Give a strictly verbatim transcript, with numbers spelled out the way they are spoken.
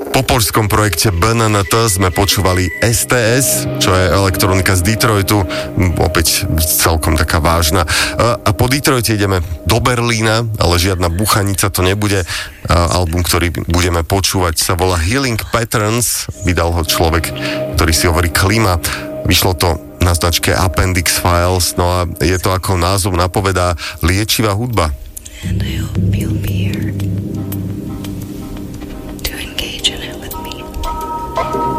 Po poľskom projekte bé en en té sme počúvali es té es, čo je elektronika z Detroitu, opäť celkom taká vážna. A po Detroite ideme do Berlína, ale žiadna buchanica to nebude. Album, ktorý budeme počúvať, sa volá Healing Patterns, vydal ho človek, ktorý si hovorí Klima. Vyšlo to na značke Appendix Files, no a je to, ako názov napovedá, liečivá hudba. And I hope you'll be here to engage in it with me.